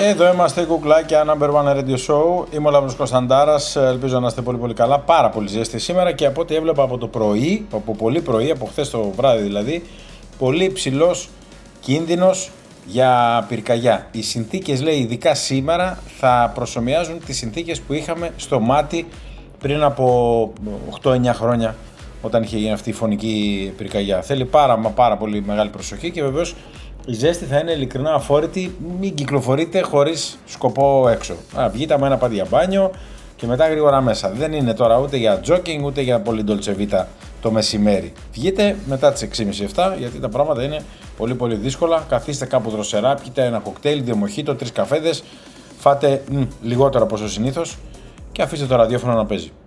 Εδώ είμαστε κουκλάκια Number One Radio Show. Είμαι ο Λαύρος Κωνσταντάρας. Ελπίζω να είστε πολύ πολύ καλά. Πάρα πολύ ζέστη σήμερα και από ό,τι έβλεπα από το πρωί, από πολύ πρωί, από χθες το βράδυ δηλαδή, πολύ ψηλός κίνδυνος για πυρκαγιά. Οι συνθήκες, λέει, ειδικά σήμερα θα προσομοιάζουν τις συνθήκες που είχαμε στο Μάτι πριν από 8-9 χρόνια, όταν είχε γίνει αυτή η φωνική πυρκαγιά. Θέλει πάρα πολύ μεγάλη προσοχή και βεβαίως η ζέστη θα είναι ειλικρινά αφόρητη. Μην κυκλοφορείτε χωρίς σκοπό έξω. Βγείτε με ένα πάδι για μπάνιο και μετά γρήγορα μέσα. Δεν είναι τώρα ούτε για τζόκινγκ ούτε για πολύ ντολτσεβίτα το μεσημέρι. Βγείτε μετά τις 6.30-7 γιατί τα πράγματα είναι πολύ δύσκολα. Καθίστε κάπου δροσερά, πιείτε ένα κοκτέιλ, 2 μοχίτο, 3 καφέδες, φάτε λιγότερο από όσο συνήθως και αφήστε το ραδιόφωνο να παίζει.